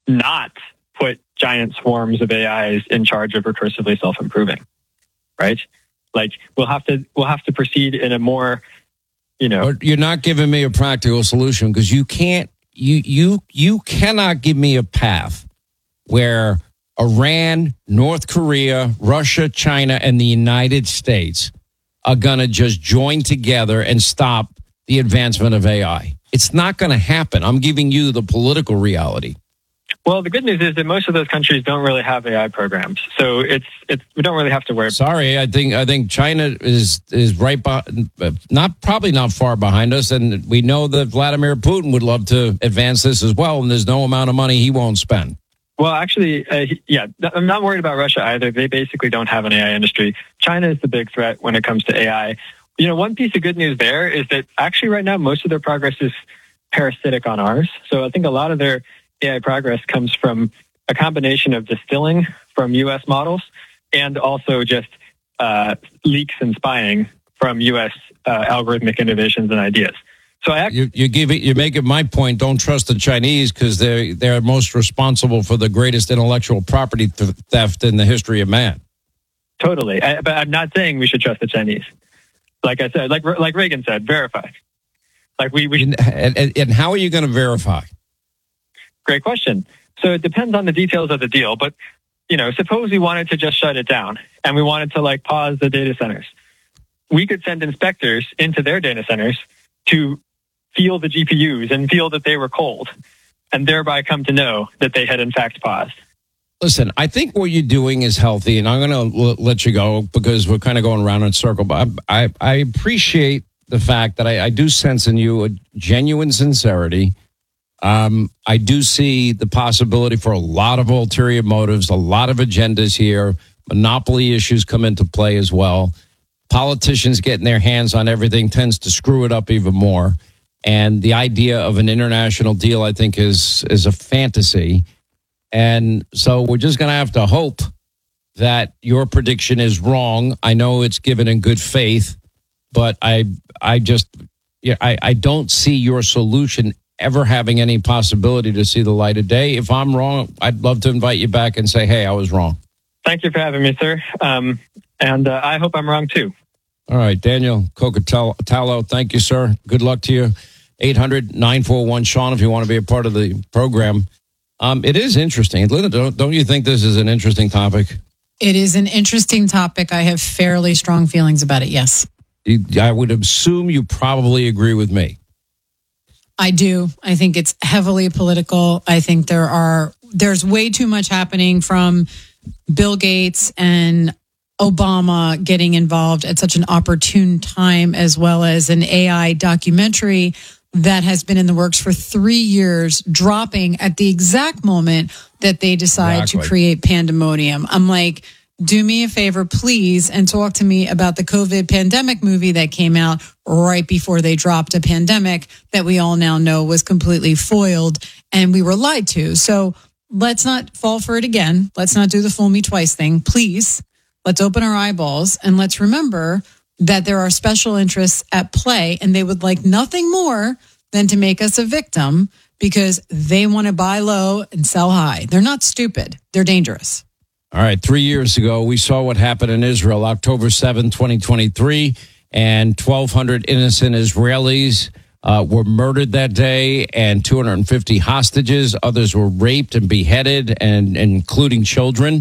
not put giant swarms of AIs in charge of recursively self-improving, right? Like we'll have to proceed in a more, But you're not giving me a practical solution because you can't. You cannot give me a path where Iran, North Korea, Russia, China, and the United States are going to just join together and stop the advancement of AI. It's not going to happen. I'm giving you the political reality. Well, the good news is that most of those countries don't really have AI programs, so it's we don't really have to worry. Sorry, I think China is right probably not far behind us, and we know that Vladimir Putin would love to advance this as well, and there's no amount of money he won't spend. Well, actually, I'm not worried about Russia either. They basically don't have an AI industry. China is the big threat when it comes to AI. One piece of good news there is that actually right now most of their progress is parasitic on ours. So I think a lot of their AI progress comes from a combination of distilling from U.S. models and also just leaks and spying from U.S. Algorithmic innovations and ideas. So you're making my point. Don't trust the Chinese because they're most responsible for the greatest intellectual property theft in the history of man. Totally, but I'm not saying we should trust the Chinese. Like I said, like Reagan said, verify. Like and how are you going to verify? Great question. So it depends on the details of the deal, but suppose we wanted to just shut it down and we wanted to pause the data centers. We could send inspectors into their data centers to feel the GPUs and feel that they were cold and thereby come to know that they had in fact paused. Listen, I think what you're doing is healthy, and I'm going to let you go because we're kind of going around in a circle. But I appreciate the fact that I do sense in you a genuine sincerity. I do see the possibility for a lot of ulterior motives, a lot of agendas here. Monopoly issues come into play as well. Politicians getting their hands on everything tends to screw it up even more. And the idea of an international deal, I think, is a fantasy. And so we're just going to have to hope that your prediction is wrong. I know it's given in good faith, but I don't see your solution ever having any possibility to see the light of day. If I'm wrong, I'd love to invite you back and say, hey, I was wrong. Thank you for having me, sir. And I hope I'm wrong, too. All right, Daniel Kotatalo, thank you, sir. Good luck to you. 800-941-SEAN if you want to be a part of the program. It is interesting. Linda, don't you think this is an interesting topic? It is an interesting topic. I have fairly strong feelings about it, yes. I would assume you probably agree with me. I do. I think it's heavily political. I think there's way too much happening from Bill Gates and Obama getting involved at such an opportune time, as well as an AI documentary that has been in the works for 3 years, dropping at the exact moment that they decide to create pandemonium. I'm like, do me a favor, please, and talk to me about the COVID pandemic movie that came out right before they dropped a pandemic that we all now know was completely foiled and we were lied to. So let's not fall for it again. Let's not do the fool me twice thing. Please, let's open our eyeballs and let's remember that there are special interests at play and they would like nothing more than to make us a victim because they want to buy low and sell high. They're not stupid. They're dangerous. All right. 3 years ago, we saw what happened in Israel, October 7, 2023, and 1,200 innocent Israelis were murdered that day and 250 hostages. Others were raped and beheaded, and including children.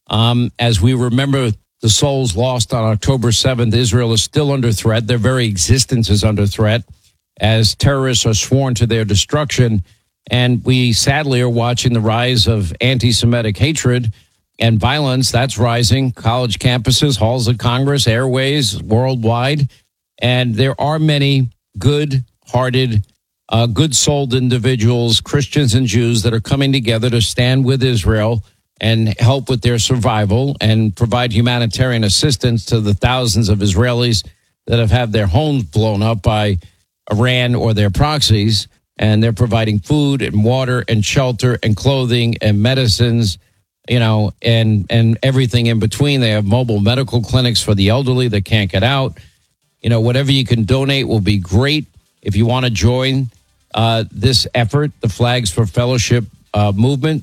As we remember the souls lost on October 7th, Israel is still under threat. Their very existence is under threat as terrorists are sworn to their destruction. And we sadly are watching the rise of anti-Semitic hatred and violence. That's rising. College campuses, halls of Congress, airways worldwide. And there are many good-hearted, good-souled individuals, Christians and Jews, that are coming together to stand with Israel and help with their survival and provide humanitarian assistance to the thousands of Israelis that have had their homes blown up by Iran or their proxies. And they're providing food and water and shelter and clothing and medicines, and everything in between. They have mobile medical clinics for the elderly that can't get out. Whatever you can donate will be great. If you want to join this effort, the Flags for Fellowship movement,